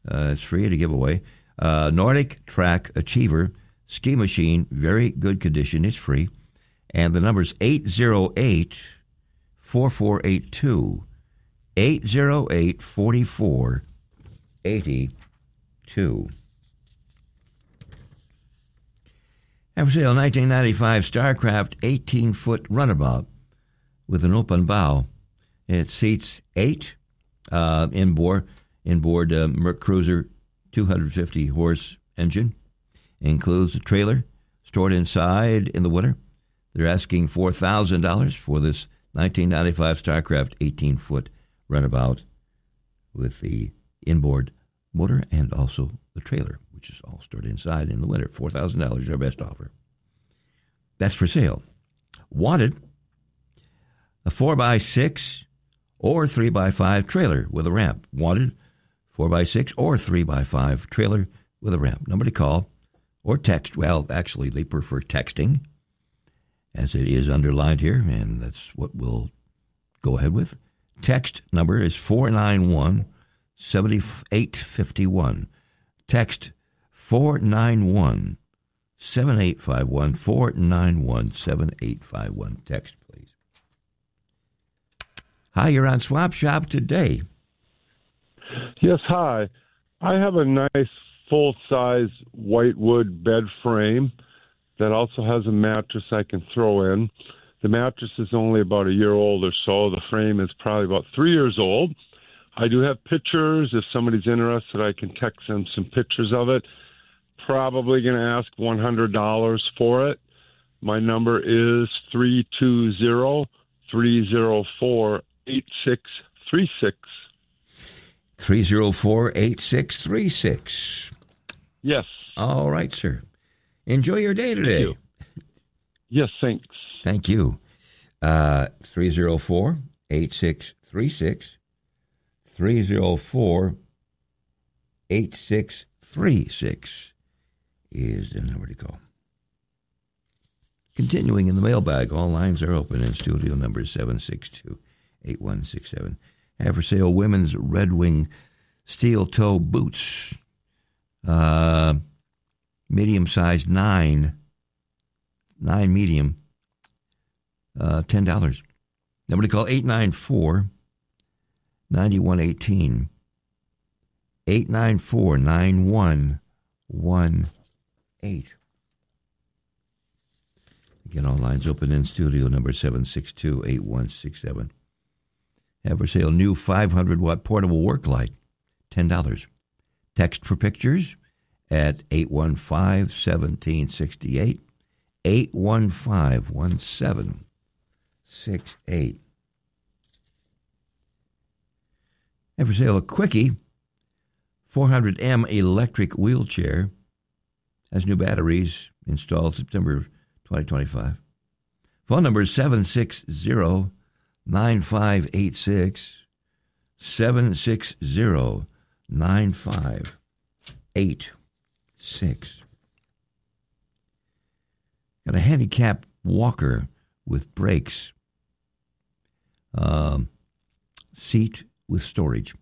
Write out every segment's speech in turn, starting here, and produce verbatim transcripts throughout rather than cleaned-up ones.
Uh, it's free to give away. Uh, Nordic Track Achiever ski machine, very good condition. It's free. And the number is eight zero eight, four four eight two. eight zero eight, four four eight two. And for sale, nineteen ninety-five Starcraft eighteen-foot runabout with an open bow. It seats eight uh, inboard, inboard uh, Merc Cruiser two hundred fifty horse engine. Includes a trailer stored inside in the winter. They're asking four thousand dollars for this nineteen ninety-five Starcraft eighteen-foot runabout with the inboard motor and also the trailer, which is all stored inside in the winter. four thousand dollars is our best offer. That's for sale. Wanted, a four by six or three by five trailer with a ramp. Wanted, four by six or three by five trailer with a ramp. Number to call or text. Well, actually, they prefer texting, as it is underlined here, and that's what we'll go ahead with. Text number is four nine one, seven eight five one. Text four nine one, seven eight five one, four nine one, seven eight five one. Text, please. Hi, you're on Swap Shop today. Yes, hi. I have a nice full-size whitewood bed frame that also has a mattress I can throw in. The mattress is only about a year old or so. The frame is probably about three years old. I do have pictures. If somebody's interested, I can text them some pictures of it. Probably going to ask one hundred dollars for it. My number is three two zero, three zero four, eight six three six. three zero four, eight six three six. Yes. All right, sir. Enjoy your day today. Thank you. Yes, thanks. Thank you. Uh, three zero four, eight six three six. three zero four, eight six three six is the number to call. Continuing in the mailbag, all lines are open, and studio number is seven six two, eight one six seven. Have for sale women's Red Wing steel toe boots. Uh, medium size, nine. Nine medium. Uh, ten dollars. Number to call, eight nine four, nine one one eight. eight nine four, nine one one eight. Again, all lines open in studio number seven six two, eight one six seven. Have for sale new five hundred watt portable work light, ten dollars. Text for pictures at eight one five, one seven six eight, eight one five, one seven six eight. Have for sale a Quickie four hundred M electric wheelchair. Has new batteries installed September twenty twenty-five. Phone number is seven six zero, nine five eight six, seven six zero, nine five eight six. Got a handicap walker with brakes, um, seat with storage.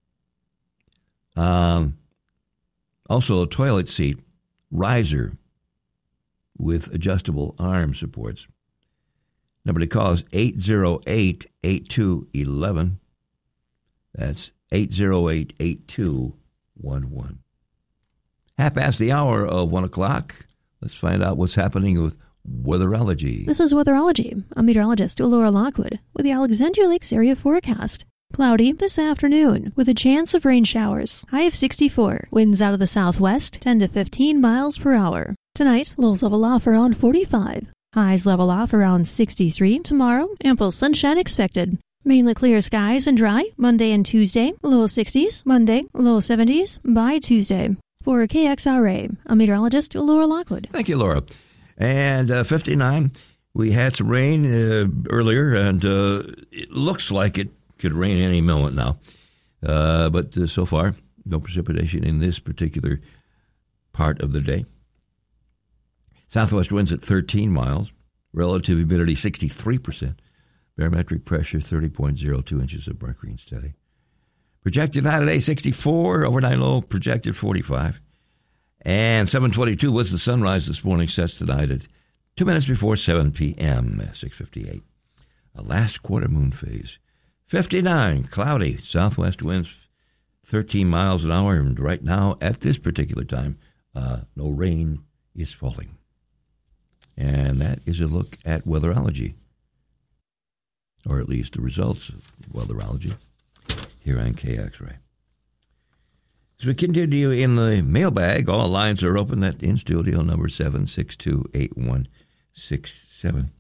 Um, also a toilet seat, riser with adjustable arm supports. Number to call is eight zero eight, eight two one one. That's eight zero eight, eight two one one. Half past the hour of one o'clock. Let's find out what's happening with weatherology. This is weatherology. I'm meteorologist Laura Lockwood with the Alexandria Lakes area forecast. Cloudy this afternoon with a chance of rain showers. High of sixty-four. Winds out of the southwest, ten to fifteen miles per hour. Tonight, lows level off around forty-five. Highs level off around sixty-three. Tomorrow, ample sunshine expected. Mainly clear skies and dry. Monday and Tuesday, low sixties. Monday, low seventies. By Tuesday. For K X R A, I'm meteorologist Laura Lockwood. Thank you, Laura. And uh, fifty-nine, we had some rain uh, earlier, and uh, it looks like it could rain any moment now. Uh, but uh, so far, no precipitation in this particular part of the day. Southwest winds at thirteen miles. Relative humidity sixty-three percent. Barometric pressure thirty point zero two inches of mercury and steady. Projected high today, sixty-four. Overnight low, projected forty-five. And seven twenty-two was the sunrise this morning. Sets tonight at two minutes before seven p.m., six fifty-eight. A last quarter moon phase. fifty-nine, cloudy, southwest winds thirteen miles an hour. And right now, at this particular time, uh, no rain is falling. And that is a look at weatherology, or at least the results of weatherology here on K X R A. As we continue in the mailbag, all lines are open. That in studio number seven six two, eight one six seven.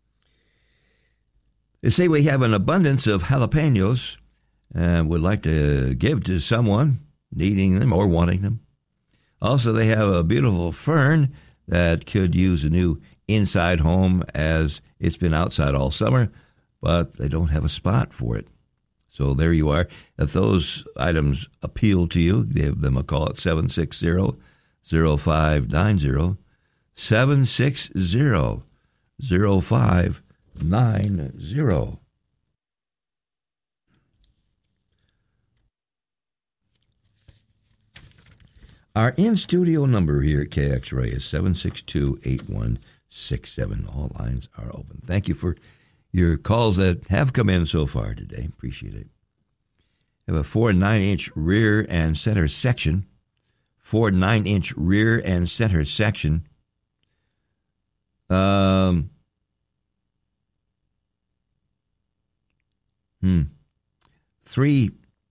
They say we have an abundance of jalapenos and would like to give to someone needing them or wanting them. Also, they have a beautiful fern that could use a new inside home as it's been outside all summer, but they don't have a spot for it. So there you are. If those items appeal to you, give them a call at seven six zero, zero five nine zero, seven six zero, zero five nine zero. Our in-studio number here at K X R A is seven six two, eight one six seven. All lines are open. Thank you for your calls that have come in so far today. Appreciate it. We have a four and nine inch rear and center section. Four and nine inch rear and center section. Um. Hmm. Three.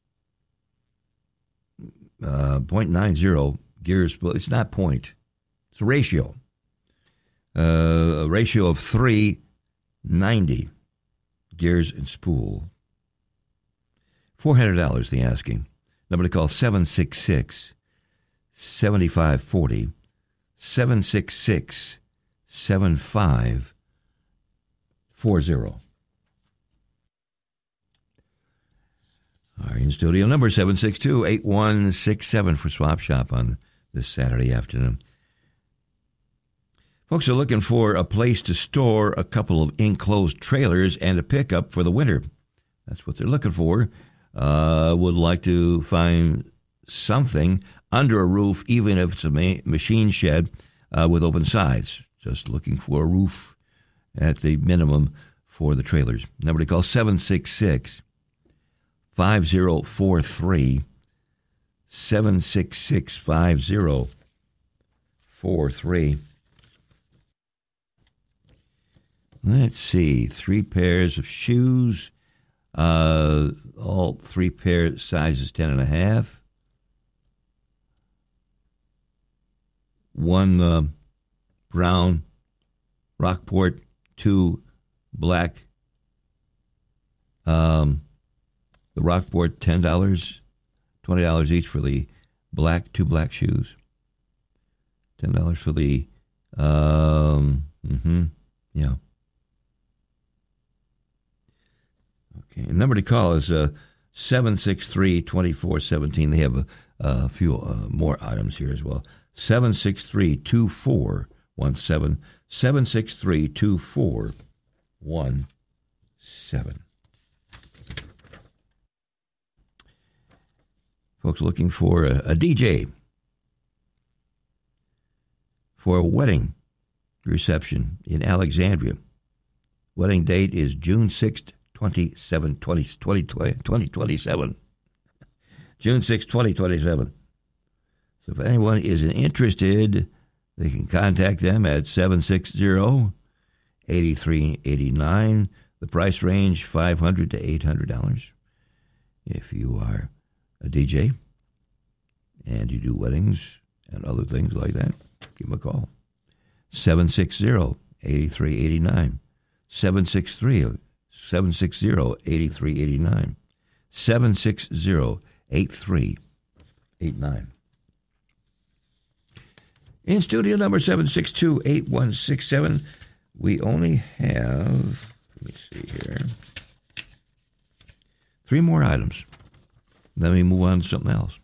Uh, point nine zero gears. Well, it's not point. It's a ratio. Uh, a ratio of three ninety gears and spool. Four hundred dollars. The asking. Number to call seven six six, seven five four zero. Seven six six, seven five four zero. Our in-studio number, seven six two, eight one six seven for Swap Shop on this Saturday afternoon. Folks are looking for a place to store a couple of enclosed trailers and a pickup for the winter. That's what they're looking for. Uh, would like to find something under a roof, even if it's a ma- machine shed uh, with open sides. Just looking for a roof at the minimum for the trailers. Number to call, seven six six, five zero four three, seven six six, five zero four three. Let's see, three pairs of shoes, uh, all three pairs, sizes ten and a half. One uh, brown Rockport, two black. Um, the Rockport, ten dollars, twenty dollars each for the black, two black shoes. ten dollars for the, um, mm-hmm, yeah. Okay, the number to call is uh, seven six three, two four one seven. They have a, a few uh, more items here as well. seven six three, two four one seven. seven six three, two four one seven. Folks looking for a, a D J for a wedding reception in Alexandria. Wedding date is June sixth, twenty twenty-seven. June sixth, twenty twenty-seven. So if anyone is interested, they can contact them at seven six zero, eight three eight nine. The price range, five hundred dollars to eight hundred dollars. If you are a D J and you do weddings and other things like that, give them a call. seven six zero, eight three eight nine. seven six three, seven six zero, eight three eight nine. seven six zero, eight three eight nine. In studio number seven six two, eight one six seven, we only have, let me see here, three more items. Then we move on to something else.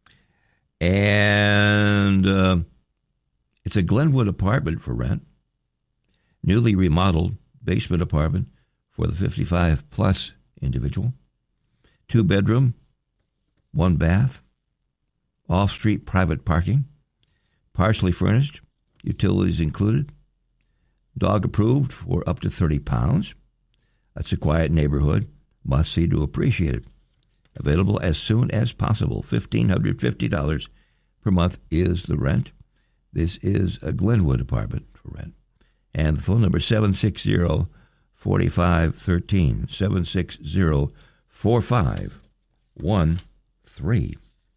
And uh, it's a Glenwood apartment for rent. Newly remodeled basement apartment for the fifty-five plus individual. Two bedroom, one bath, off-street private parking, partially furnished, utilities included, dog approved for up to thirty pounds. That's a quiet neighborhood. Must see to appreciate it. Available as soon as possible. one thousand five hundred fifty dollars per month is the rent. This is a Glenwood apartment for rent. And the phone number is seven six zero, four five one three, seven six zero, four five one three.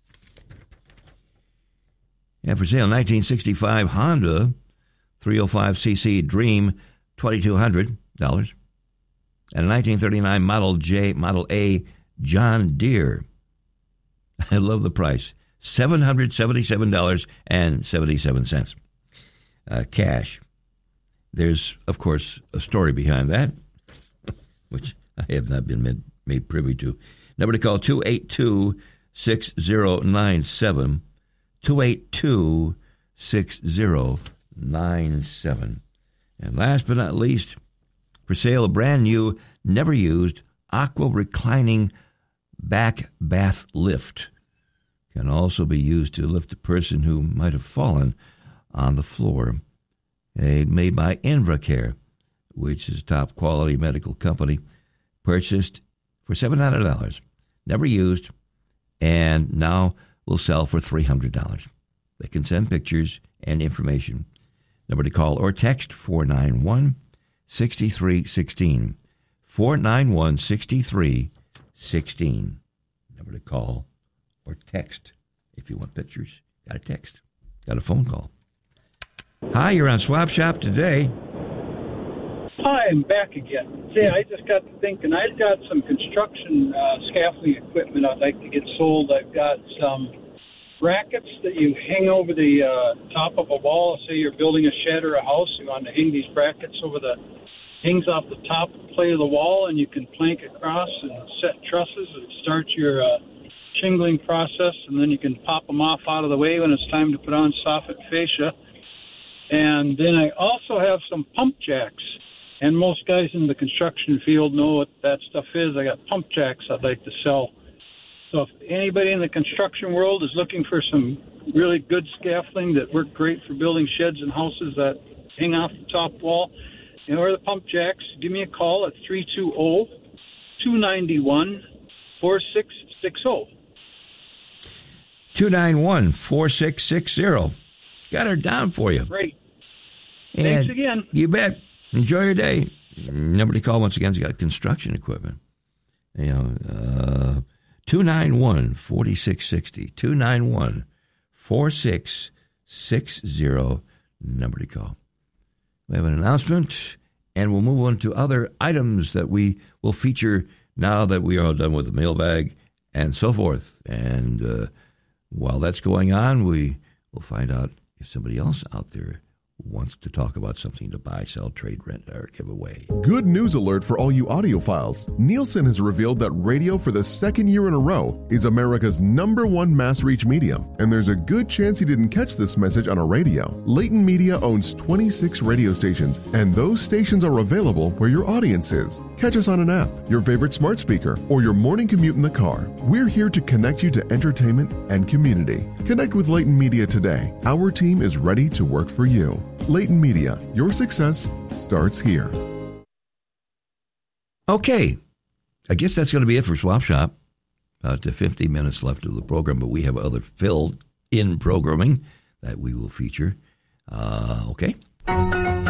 And for sale, nineteen sixty-five Honda three oh five c c Dream, two thousand two hundred dollars. And a nineteen thirty-nine Model J, Model A John Deere. I love the price. seven hundred seventy-seven dollars and seventy-seven cents. Uh, cash. There's, of course, a story behind that, which I have not been made, made privy to. Number to call, two eight two, six zero nine seven. two eight two, six zero nine seven. And last but not least, for sale, a brand new, never used, aqua reclining back bath lift. Can also be used to lift a person who might have fallen on the floor. A, made by Invacare, which is a top quality medical company, purchased for seven hundred dollars. Never used, and now will sell for three hundred dollars. They can send pictures and information. Number to call or text four nine one, six three one six. four nine one, six three one six. Number to call or text if you want pictures. Got a text. Got a phone call. Hi, you're on Swap Shop today. Hi, I'm back again. See, I just got to thinking, I've got some construction uh, scaffolding equipment I'd like to get sold. I've got some brackets that you hang over the uh, top of a wall. Say you're building a shed or a house, you want to hang these brackets over the, hangs off the top plate of the wall, and you can plank across and set trusses and start your uh, shingling process, and then you can pop them off out of the way when it's time to put on soffit fascia. And then I also have some pump jacks. And most guys in the construction field know what that stuff is. I got pump jacks I'd like to sell. So if anybody in the construction world is looking for some really good scaffolding that work great for building sheds and houses that hang off the top wall, and or the pump jacks, give me a call at three two zero, two nine one, four six six zero. two nine one, four six six zero. Got her down for you. Great. And thanks again. You bet. Enjoy your day. Number to call once again has got construction equipment. You know, uh, two nine one, four six six zero. two nine one, four six six zero. Number to call. We have an announcement, and we'll move on to other items that we will feature now that we are all done with the mailbag and so forth. And uh, while that's going on, we will find out if somebody else out there wants to talk about something to buy, sell, trade, rent, or give away. Good news alert for all you audiophiles. Nielsen has revealed that radio for the second year in a row is America's number one mass reach medium, and there's a good chance you didn't catch this message on a radio. Leighton Media owns twenty-six radio stations, and those stations are available where your audience is. Catch us on an app, your favorite smart speaker, or your morning commute in the car. We're here to connect you to entertainment and community. Connect with Leighton Media today. Our team is ready to work for you. Leighton Media, your success starts here. Okay, I guess that's going to be it for Swap Shop. About fifty minutes left of the program, but we have other filled-in programming that we will feature. Uh, okay.